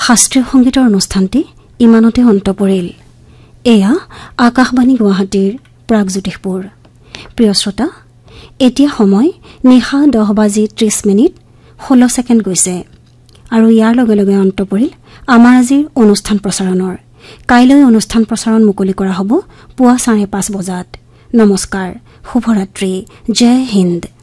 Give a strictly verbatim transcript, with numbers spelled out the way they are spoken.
শাস্ত্ৰীয় সংগীতৰ অনুষ্ঠানটি ইমানতে অন্ত পৰিল। এয়া আকাশবাণী গুৱাহাটীৰ প্ৰাগজ্যোতিষপুৰ। প্ৰিয় শ্ৰোতা, এতিয়া সময় নিশা দহ বাজি ত্ৰিশ মিনিট ষোল্ল ছেকেণ্ড গৈছে আৰু ইয়াৰ লগে লগে অন্ত পৰিল আমাৰ আজিৰ অনুষ্ঠান প্ৰচাৰণৰ। কাইলৈ অনুষ্ঠান প্ৰচাৰণ মুকলি কৰা হ'ব পুৱা চাৰে পাঁচ বজাত। নমস্কাৰ, শুভৰাত্ৰি, জয় হিন্দ।